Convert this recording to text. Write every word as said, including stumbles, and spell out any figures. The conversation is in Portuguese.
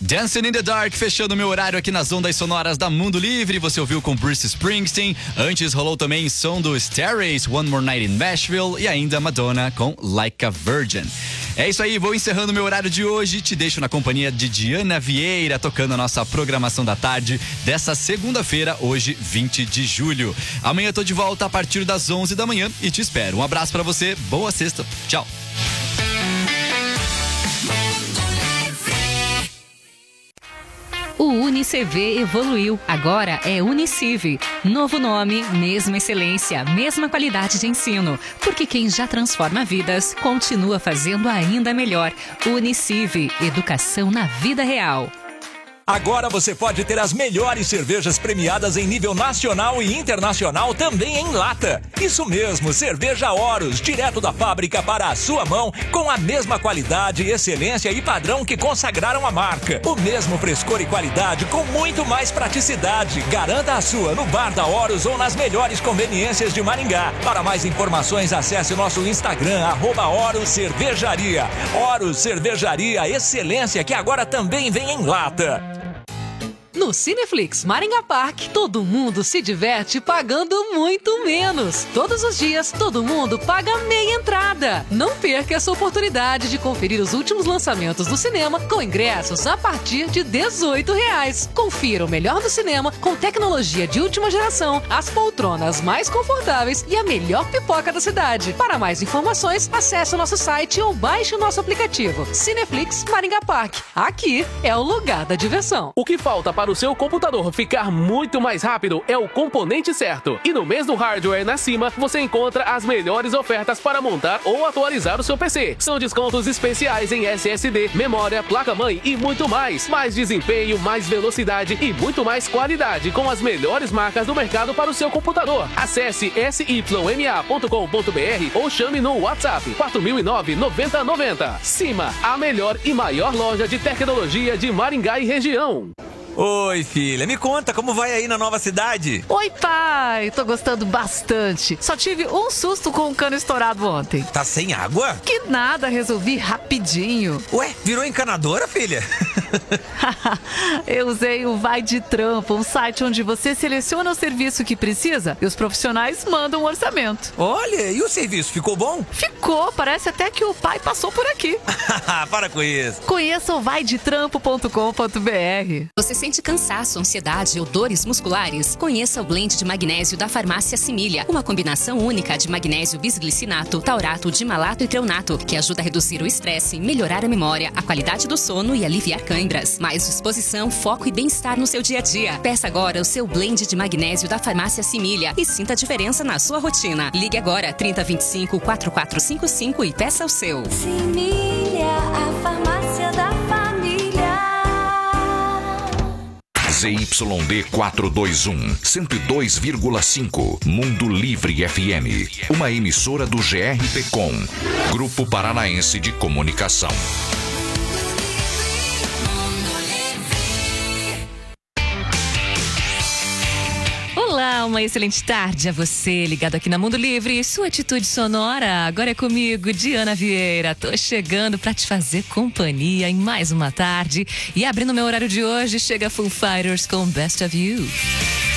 Dancing in the Dark, fechando meu horário aqui nas ondas sonoras da Mundo Livre. Você ouviu com Bruce Springsteen. Antes rolou também som do Stairways, One More Night in Nashville. E ainda Madonna com Like a Virgin. É isso aí, vou encerrando meu horário de hoje. Te deixo na companhia de Diana Vieira, tocando a nossa programação da tarde dessa segunda-feira, hoje, vinte de julho. Amanhã eu tô de volta a partir das onze da manhã e te espero. Um abraço pra você, boa sexta, tchau. O UniCV evoluiu, agora é Uniciv. Novo nome, mesma excelência, mesma qualidade de ensino. Porque quem já transforma vidas, continua fazendo ainda melhor. Uniciv, educação na vida real. Agora você pode ter as melhores cervejas premiadas em nível nacional e internacional também em lata. Isso mesmo, cerveja Horus, direto da fábrica para a sua mão, com a mesma qualidade, excelência e padrão que consagraram a marca. O mesmo frescor e qualidade com muito mais praticidade. Garanta a sua no bar da Horus ou nas melhores conveniências de Maringá. Para mais informações, acesse o nosso Instagram, arroba Horus Cervejaria. Horus Cervejaria, excelência que agora também vem em lata. No Cineflix Maringá Park, todo mundo se diverte pagando muito menos. Todos os dias, todo mundo paga meia entrada. Não perca essa oportunidade de conferir os últimos lançamentos do cinema com ingressos a partir de dezoito reais. Confira o melhor do cinema com tecnologia de última geração, as poltronas mais confortáveis e a melhor pipoca da cidade. Para mais informações, acesse o nosso site ou baixe o nosso aplicativo. Cineflix Maringá Park. Aqui é o lugar da diversão. O que falta para o seu computador ficar muito mais rápido é o componente certo. E no mês do hardware na Cima, você encontra as melhores ofertas para montar ou atualizar o seu P C. São descontos especiais em S S D, memória, placa-mãe e muito mais. Mais desempenho, mais velocidade e muito mais qualidade com as melhores marcas do mercado para o seu computador. Acesse s y m a ponto com ponto b r ou chame no WhatsApp quatro mil e nove, noventa noventa. Cima, a melhor e maior loja de tecnologia de Maringá e região. Oi, filha, me conta, como vai aí na nova cidade? Oi, pai, tô gostando bastante. Só tive um susto com o cano estourado ontem. Tá sem água? Que nada, resolvi rapidinho. Ué, virou encanadora, filha? Eu usei o Vai de Trampo, um site onde você seleciona o serviço que precisa e os profissionais mandam um orçamento. Olha, e o serviço, ficou bom? Ficou, parece até que o pai passou por aqui. Para com isso. Conheça o vai de trampo ponto com ponto b r. Você sente cansaço, ansiedade ou dores musculares? Conheça o blend de magnésio da Farmácia Similha, uma combinação única de magnésio bisglicinato, taurato, dimalato e treonato, que ajuda a reduzir o estresse, melhorar a memória, a qualidade do sono e aliviar câimbras. Mais disposição, foco e bem-estar no seu dia a dia. Peça agora o seu blend de magnésio da Farmácia Similha e sinta a diferença na sua rotina. Ligue agora trinta, vinte e cinco, quarenta e quatro cinquenta e cinco e peça o seu. Similha, a farmácia da família. Z Y D quatrocentos e vinte e um, cento e dois vírgula cinco, Mundo Livre F M, uma emissora do G R P Com, Grupo Paranaense de Comunicação. Olá, uma excelente tarde a você, ligado aqui na Mundo Livre. Sua atitude sonora, agora é comigo, Diana Vieira. Tô chegando pra te fazer companhia em mais uma tarde. E abrindo meu horário de hoje, chega Foo Fighters com Best of You.